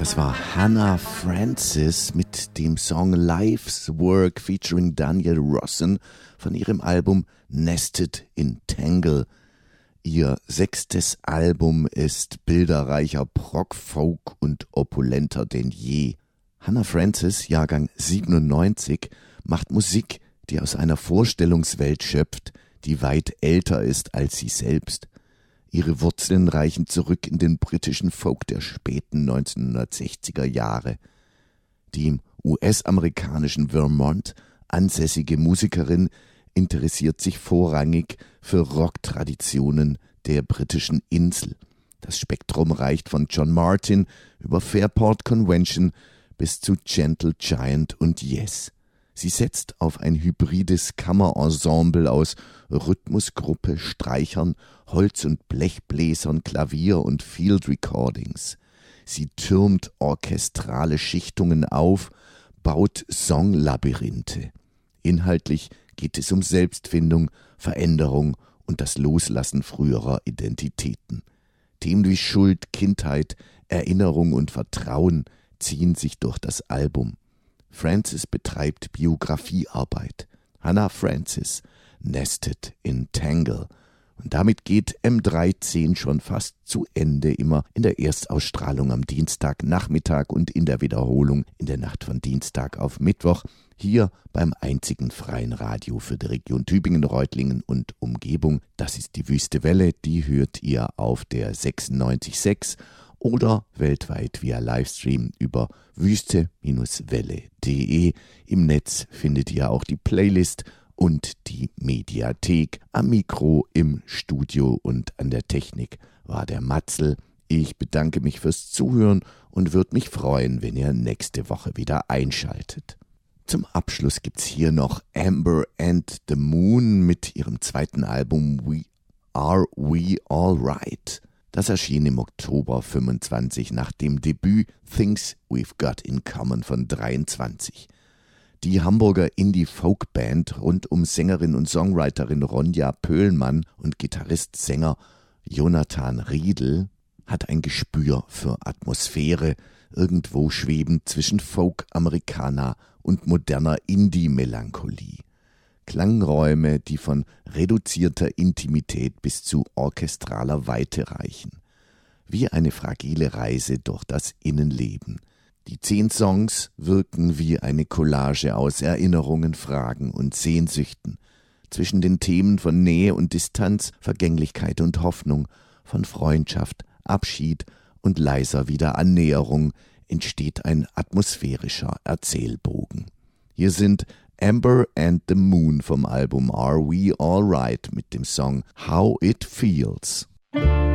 Das war Hannah Francis mit dem Song Life's Work featuring Daniel Rossen von ihrem Album Nested in Tangle. Ihr 6. Album ist bilderreicher Prog, Folk und opulenter denn je. Hannah Francis, Jahrgang 97, macht Musik, die aus einer Vorstellungswelt schöpft, die weit älter ist als sie selbst. Ihre Wurzeln reichen zurück in den britischen Folk der späten 1960er Jahre. Die im US-amerikanischen Vermont ansässige Musikerin interessiert sich vorrangig für Rocktraditionen der britischen Insel. Das Spektrum reicht von John Martyn über Fairport Convention bis zu Gentle Giant und Yes. Sie setzt auf ein hybrides Kammerensemble aus Rhythmusgruppe, Streichern, Holz- und Blechbläsern, Klavier und Field Recordings. Sie türmt orchestrale Schichtungen auf, baut Songlabyrinthe. Inhaltlich geht es um Selbstfindung, Veränderung und das Loslassen früherer Identitäten. Themen wie Schuld, Kindheit, Erinnerung und Vertrauen ziehen sich durch das Album. Francis betreibt Biografiearbeit. Hannah Francis, Nested in Tangle. Und damit geht M13 schon fast zu Ende, immer in der Erstausstrahlung am Dienstagnachmittag und in der Wiederholung in der Nacht von Dienstag auf Mittwoch, hier beim einzigen freien Radio für die Region Tübingen, Reutlingen und Umgebung. Das ist die Wüste Welle, die hört ihr auf der 96.6 oder weltweit via Livestream über wüste-welle.de. Im Netz findet ihr auch die Playlist und die Mediathek. Am Mikro, im Studio und an der Technik war der Matzel. Ich bedanke mich fürs Zuhören und würde mich freuen, wenn ihr nächste Woche wieder einschaltet. Zum Abschluss gibt's hier noch Amber and the Moon mit ihrem 2. Album Are We All Right? Das erschien im Oktober 25 nach dem Debüt Things We've Got in Common von 23. Die Hamburger Indie-Folk-Band rund um Sängerin und Songwriterin Ronja Pöhlmann und Gitarrist-Sänger Jonathan Riedl hat ein Gespür für Atmosphäre, irgendwo schwebend zwischen Folk, Americana und moderner Indie-Melancholie. Klangräume, die von reduzierter Intimität bis zu orchestraler Weite reichen. Wie eine fragile Reise durch das Innenleben. Die 10 Songs wirken wie eine Collage aus Erinnerungen, Fragen und Sehnsüchten. Zwischen den Themen von Nähe und Distanz, Vergänglichkeit und Hoffnung, von Freundschaft, Abschied und leiser Wiederannäherung entsteht ein atmosphärischer Erzählbogen. Hier sind Amber and the Moon vom Album Are We All Right mit dem Song How It Feels.